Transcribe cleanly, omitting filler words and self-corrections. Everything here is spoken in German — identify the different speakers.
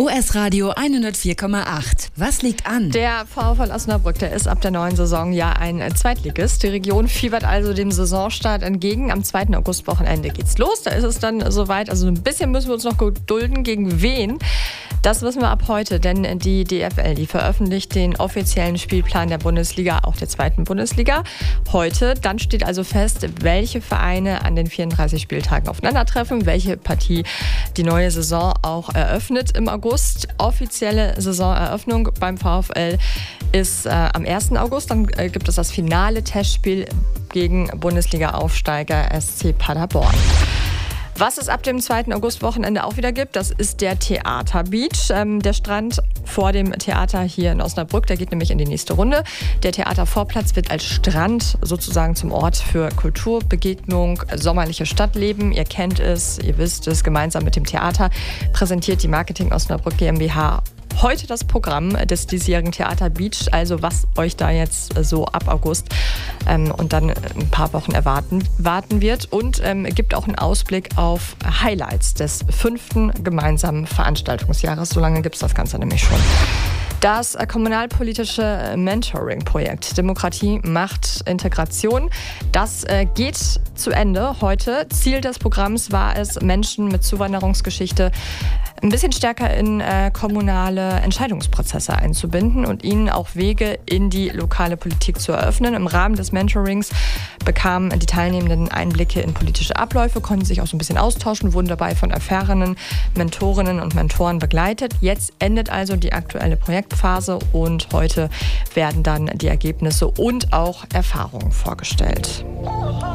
Speaker 1: OS Radio 104,8. Was liegt an?
Speaker 2: Der VfL Osnabrück, der ist ab der neuen Saison ja ein Zweitligist. Die Region fiebert also dem Saisonstart entgegen. Am 2. Augustwochenende geht's los. Da ist es dann soweit. Also ein bisschen müssen wir uns noch gedulden. Gegen wen? Das wissen wir ab heute, denn die DFL, die veröffentlicht den offiziellen Spielplan der Bundesliga, auch der zweiten Bundesliga, heute. Dann steht also fest, welche Vereine an den 34 Spieltagen aufeinandertreffen, welche Partie die neue Saison auch eröffnet im August. Offizielle Saisoneröffnung beim VfL ist am 1. August. Dann gibt es das finale Testspiel gegen Bundesliga-Aufsteiger SC Paderborn. Was es ab dem 2. August-Wochenende auch wieder gibt, das ist der Theater Beach. Der Strand vor dem Theater hier in Osnabrück, der geht nämlich in die nächste Runde. Der Theatervorplatz wird als Strand sozusagen zum Ort für Kulturbegegnung, sommerliches Stadtleben. Ihr kennt es, ihr wisst es, gemeinsam mit dem Theater präsentiert die Marketing Osnabrück GmbH heute das Programm des diesjährigen Theater Beach, also was euch da jetzt so ab August und dann ein paar Wochen warten wird, und gibt auch einen Ausblick auf Highlights des 5. gemeinsamen Veranstaltungsjahres. So lange gibt es das Ganze nämlich schon. Das kommunalpolitische Mentoring-Projekt Demokratie macht Integration, das geht zu Ende heute. Ziel des Programms war es, Menschen mit Zuwanderungsgeschichte ein bisschen stärker in kommunale Entscheidungsprozesse einzubinden und ihnen auch Wege in die lokale Politik zu eröffnen. Im Rahmen des Mentorings bekamen die Teilnehmenden Einblicke in politische Abläufe, konnten sich auch so ein bisschen austauschen, wurden dabei von erfahrenen Mentorinnen und Mentoren begleitet. Jetzt endet also die aktuelle Projektphase und heute werden dann die Ergebnisse und auch Erfahrungen vorgestellt.